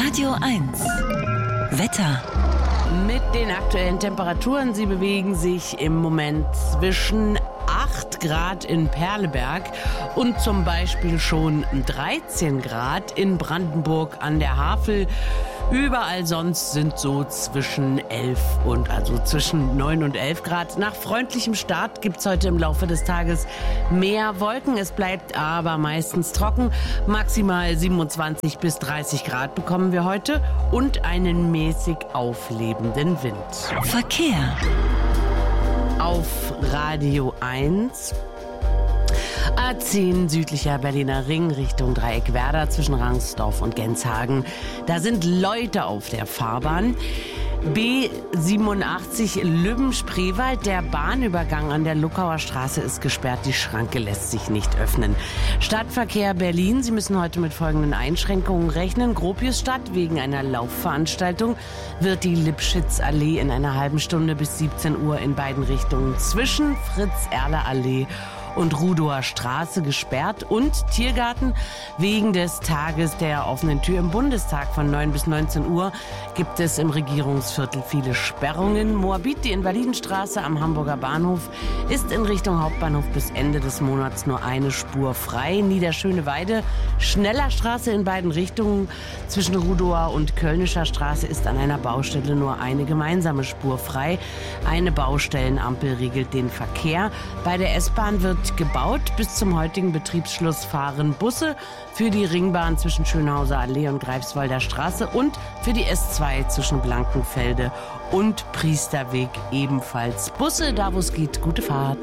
Radio 1. Wetter. Mit den aktuellen Temperaturen, sie bewegen sich im Moment zwischen 8 Grad in Perleberg und zum Beispiel schon 13 Grad in Brandenburg an der Havel. Überall sonst sind so zwischen 9 und 11 Grad. Nach freundlichem Start gibt es heute im Laufe des Tages mehr Wolken. Es bleibt aber meistens trocken. Maximal 27 bis 30 Grad bekommen wir heute und einen mäßig auflebenden Wind. Verkehr. Auf Radio 1. A10 südlicher Berliner Ring Richtung Dreieckwerder zwischen Rangsdorf und Genshagen. Da sind Leute auf der Fahrbahn. B87 Lübben-Spreewald, der Bahnübergang an der Luckauer Straße ist gesperrt. Die Schranke lässt sich nicht öffnen. Stadtverkehr Berlin, Sie müssen heute mit folgenden Einschränkungen rechnen. Gropiusstadt, wegen einer Laufveranstaltung wird die Lipschitzallee in einer halben Stunde bis 17 Uhr in beiden Richtungen zwischen Fritz-Erler-Allee und Rudower Straße gesperrt. Und Tiergarten, wegen des Tages der offenen Tür im Bundestag von 9 bis 19 Uhr gibt es im Regierungsviertel viele Sperrungen. Moabit, die Invalidenstraße am Hamburger Bahnhof, ist in Richtung Hauptbahnhof bis Ende des Monats nur eine Spur frei. Niederschöneweide, Schnellerstraße in beiden Richtungen zwischen Rudower und Kölnischer Straße ist an einer Baustelle nur eine gemeinsame Spur frei. Eine Baustellenampel regelt den Verkehr. Bei der S-Bahn wird gebaut. Bis zum heutigen Betriebsschluss fahren Busse für die Ringbahn zwischen Schönhauser Allee und Greifswalder Straße und für die S2 zwischen Blankenfelde und Priesterweg ebenfalls Busse. Da wo es geht, gute Fahrt.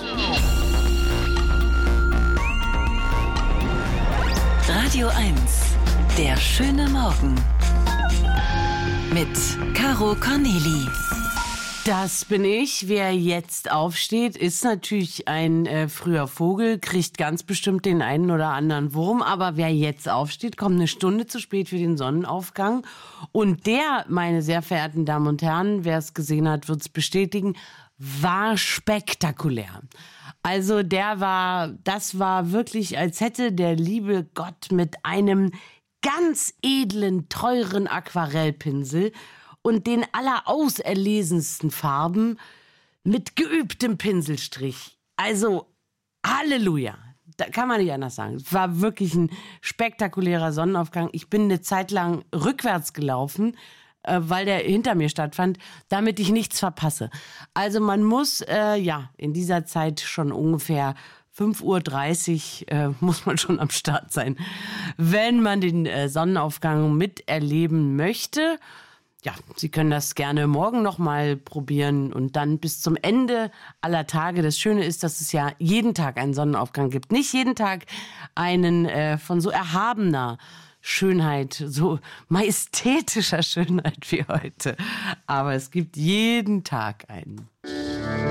Radio 1. Der schöne Morgen. Mit Caro Corneli. Das bin ich. Wer jetzt aufsteht, ist natürlich ein früher Vogel, kriegt ganz bestimmt den einen oder anderen Wurm. Aber wer jetzt aufsteht, kommt eine Stunde zu spät für den Sonnenaufgang. Und der, meine sehr verehrten Damen und Herren, wer es gesehen hat, wird es bestätigen, war spektakulär. Also das war wirklich, als hätte der liebe Gott mit einem ganz edlen, teuren Aquarellpinsel und den allerauserlesensten Farben mit geübtem Pinselstrich. Also, Halleluja. Da kann man nicht anders sagen. Es war wirklich ein spektakulärer Sonnenaufgang. Ich bin eine Zeit lang rückwärts gelaufen, weil der hinter mir stattfand, damit ich nichts verpasse. Also man muss in dieser Zeit schon ungefähr 5:30 Uhr muss man schon am Start sein, wenn man den Sonnenaufgang miterleben möchte. Ja, Sie können das gerne morgen nochmal probieren und dann bis zum Ende aller Tage. Das Schöne ist, dass es ja jeden Tag einen Sonnenaufgang gibt. Nicht jeden Tag einen von so erhabener Schönheit, so majestätischer Schönheit wie heute. Aber es gibt jeden Tag einen.